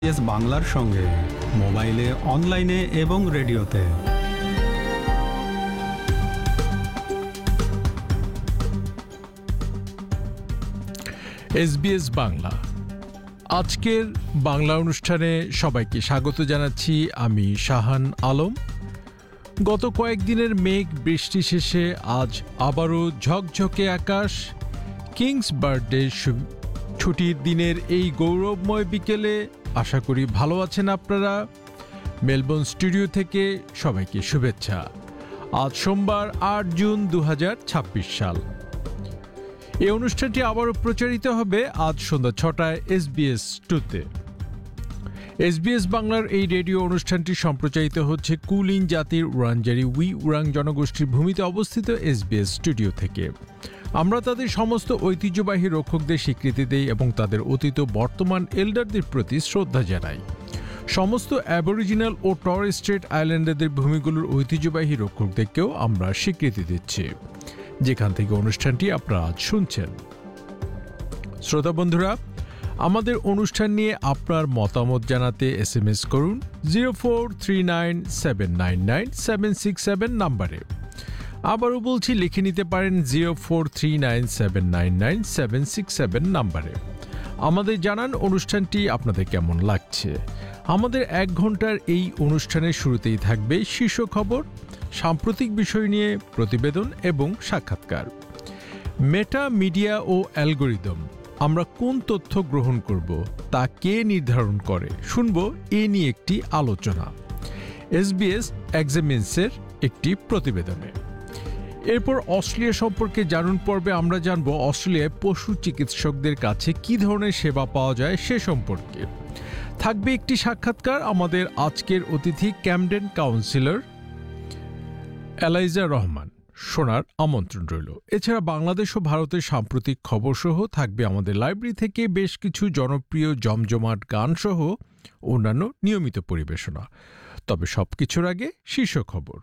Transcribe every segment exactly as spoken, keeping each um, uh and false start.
S বাংলার সঙ্গে মোবাইলে, অনলাইনে এবং রেডিওতে। এসবিএস বাংলা আজকের বাংলা অনুষ্ঠানে সবাইকে স্বাগত জানাচ্ছি। আমি শাহান আলম। গত কয়েকদিনের মেঘ বৃষ্টি শেষে আজ আবারও ঝকঝকে আকাশ। কিংস বার্থডে ছুটির দিনের এই গৌরবময় বিকেলে আশা করি ভালো আছেন আপনারা। মেলবোর্ন স্টুডিও থেকে সবাইকে শুভেচ্ছা। আজ সোমবার আট জুন দু হাজার ছাব্বিশ সাল। এই অনুষ্ঠানটি আবারও প্রচারিত হবে আজ সন্ধ্যা ছটায় এসবিএস টুতে। এসবিএস বাংলার এই রেডিও অনুষ্ঠানটি সম্প্রচারিত হচ্ছে কুলিন জাতির উড়ানজারি উই উরাং জনগোষ্ঠীর ভূমিতে অবস্থিত এসবিএস স্টুডিও থেকে। আমরা তাদের সমস্ত ঐতিহ্যবাহী রক্ষকদের স্বীকৃতি দেই এবং তাদের অতীত বর্তমান এল্ডারদের প্রতি শ্রদ্ধা জানাই। সমস্ত অ্যাবরিজিনাল ও টরেস স্ট্রেট আইল্যান্ডারদের ভূমিগুলোর ঐতিহ্যবাহী রক্ষকদেরকেও আমরা স্বীকৃতি দিচ্ছি, যেখান থেকে অনুষ্ঠানটি আপনারা আজ শুনছেন। শ্রোতা বন্ধুরা, আমাদের অনুষ্ঠান নিয়ে আপনার মতামত জানাতে এস এম এস করুন zero four three nine seven nine nine seven six seven নাম্বারে। আবারও বলছি, লিখে নিতে পারেন zero four three nine seven nine nine seven six seven নাম্বারে। আমাদের জানান অনুষ্ঠানটি আপনাদের কেমন লাগছে। আমাদের এক ঘন্টার এই অনুষ্ঠানের শুরুতেই থাকবে শীর্ষ খবর, সাম্প্রতিক বিষয় নিয়ে প্রতিবেদন এবং সাক্ষাৎকার। মেটা, মিডিয়া ও অ্যালগোরিদম, আমরা কোন তথ্য গ্রহণ করব তা কে নির্ধারণ করে, শুনব এ নিয়ে একটি আলোচনা এসবিএস এক্সামিনসের একটি প্রতিবেদনে। এরপর অস্ট্রেলিয়া সম্পর্কে জানুন পর্বে আমরা জানব অস্ট্রেলিয়ায় পশু চিকিৎসকদের কাছে কী ধরনের সেবা পাওয়া যায় সে সম্পর্কে। থাকবে একটি সাক্ষাৎকার আমাদের আজকের অতিথি ক্যামডেন কাউন্সিলর এলাইজা রহমান, শোনার আমন্ত্রণ রইল। এছাড়া বাংলাদেশ ও ভারতের সাম্প্রতিক খবরসহ থাকবে আমাদের লাইব্রেরি থেকে বেশ কিছু জনপ্রিয় জমজমাট গানসহ অন্যান্য নিয়মিত পরিবেশনা। তবে সবকিছুর আগে শীর্ষ খবর।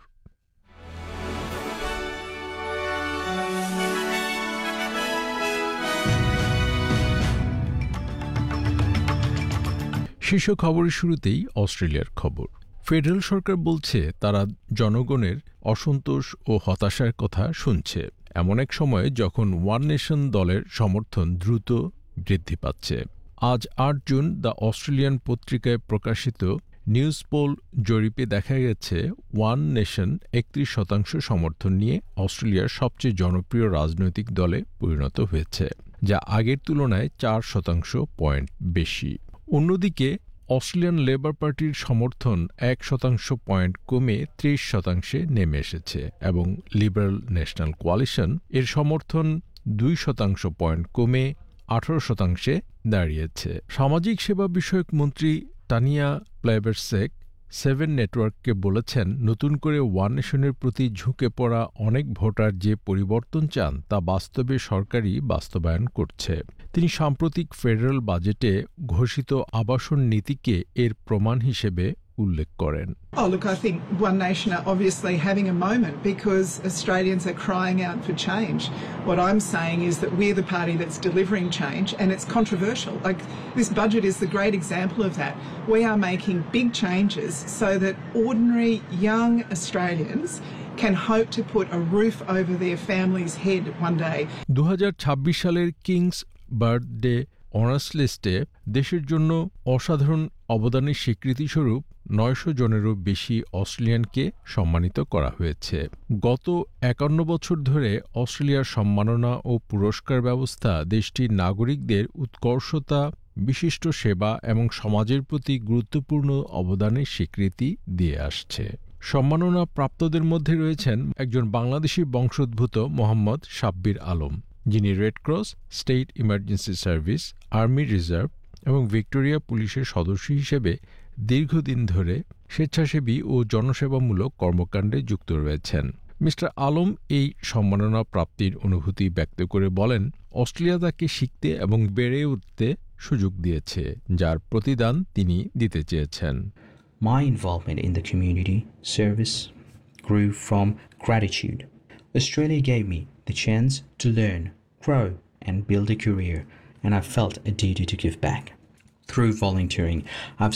শীর্ষ খবরের শুরুতেই অস্ট্রেলিয়ার খবর। ফেডারেল সরকার বলছে তারা জনগণের অসন্তোষ ও হতাশার কথা শুনছে, এমন এক সময়ে যখন ওয়ান নেশন দলের সমর্থন দ্রুত বৃদ্ধি পাচ্ছে। আজ আট জুন দ্য অস্ট্রেলিয়ান পত্রিকায় প্রকাশিত নিউজ পোল জরিপে দেখা গেছে ওয়ান নেশন একত্রিশ শতাংশ সমর্থন নিয়ে অস্ট্রেলিয়ার সবচেয়ে জনপ্রিয় রাজনৈতিক দলে পরিণত হয়েছে, যা আগের তুলনায় চার শতাংশ পয়েন্ট বেশি। অন্যদিকে অস্ট্রেলিয়ান লেবার পার্টির সমর্থন এক শতাংশ পয়েন্ট কমে ত্রিশ শতাংশে নেমে এসেছে এবং লিবারেল ন্যাশনাল কোয়ালিশন এর সমর্থন দুই শতাংশ পয়েন্ট কমে আঠারো শতাংশে দাঁড়িয়েছে। সামাজিক সেবা বিষয়ক মন্ত্রী টানিয়া প্লাইবার্সেক সেভেন নেটওয়ার্ককে বলেছেন, নতুন করে ওয়ান নেশনের প্রতি ঝুঁকে পড়া অনেক ভোটার যে পরিবর্তন চান তা বাস্তবে সরকারই বাস্তবায়ন করছে। তিনি সাম্প্রতিক ফেডারেল বাজেটে ঘোষিত আবাসন নীতিকে এর প্রমাণ হিসেবে উল্লেখ করেন। Oh, look, I think One Nation are obviously having a moment because Australians are crying out for change. What I'm saying is that we're the party that's delivering change, and it's controversial. Like, this budget is the great example of that. We are making big changes so that ordinary young Australians can hope to put a roof over their family's head one day. দু হাজার ছাব্বিশ সালের Kings birthday honours লিস্টে দেশের জন্য অসাধারণ অবদানের স্বীকৃতিস্বরূপ নয়শো জনেরও বেশি অস্ট্রেলিয়ানকে সম্মানিত করা হয়েছে। গত একান্ন বছর ধরে অস্ট্রেলিয়ার সম্মাননা ও পুরস্কার ব্যবস্থা দেশটির নাগরিকদের উৎকর্ষতা, বিশিষ্ট সেবা এবং সমাজের প্রতি গুরুত্বপূর্ণ অবদানের স্বীকৃতি দিয়ে আসছে। সম্মাননা প্রাপ্তদের মধ্যে রয়েছেন একজন বাংলাদেশি বংশোদ্ভূত মোহাম্মদ সাব্বির আলম, যিনি red cross, state emergency service, army reserve এবং ভিক্টোরিয়া পুলিশের সদস্য হিসেবে দীর্ঘদিন ধরে স্বেচ্ছাসেবী ও জনসেবামূলক কর্মকাণ্ডে যুক্ত রয়েছেন। মিস্টার আলম এই সম্মাননা প্রাপ্তির অনুভূতি ব্যক্ত করে বলেন, অস্ট্রেলিয়া তাকে শিখতে এবং বেড়ে উঠতে সুযোগ দিয়েছে, যার প্রতিদান তিনি দিতে চেয়েছেন। My involvement in the community service grew from gratitude. Australia gave me the chance to learn, grow, and build a career, and I felt a duty to give back. Through volunteering, I've